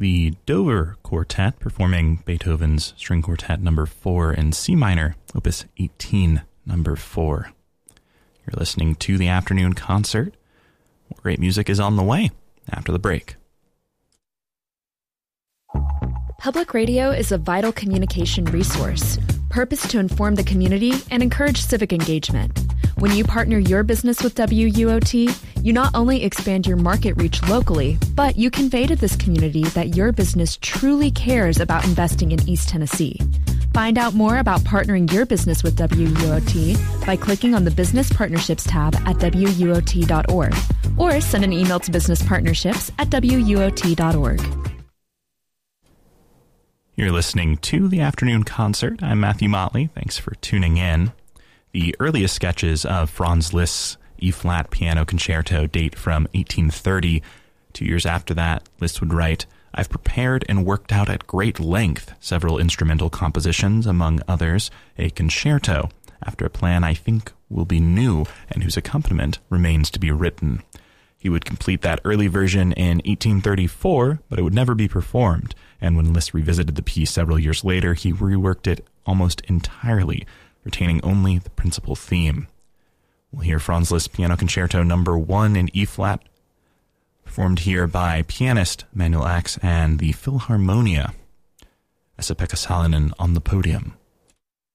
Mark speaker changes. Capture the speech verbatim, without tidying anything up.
Speaker 1: the Dover Quartet performing Beethoven's String Quartet number four in C minor, opus eighteen, number four. You're listening to the afternoon concert. Great music is on the way after the break.
Speaker 2: Public radio is a vital communication resource, purposed to inform the community and encourage civic engagement. When you partner your business with W U O T, you not only expand your market reach locally, but you convey to this community that your business truly cares about investing in East Tennessee. Find out more about partnering your business with W U O T by clicking on the Business Partnerships tab at W U O T dot org or send an email to business partnerships at W U O T dot org.
Speaker 1: You're listening to the afternoon concert. I'm Matthew Motley. Thanks for tuning in. The earliest sketches of Franz Liszt's E-flat piano concerto date from eighteen thirty. Two years after that, Liszt would write, "I've prepared and worked out at great length several instrumental compositions, among others a concerto, after a plan I think will be new and whose accompaniment remains to be written." He would complete that early version in eighteen thirty-four, but it would never be performed, and when Liszt revisited the piece several years later, he reworked it almost entirely, retaining only the principal theme. We'll hear Franz Liszt Piano Concerto number one in E-flat, performed here by pianist Manuel Ax and the Philharmonia. Esa-Pekka Salonen on the podium.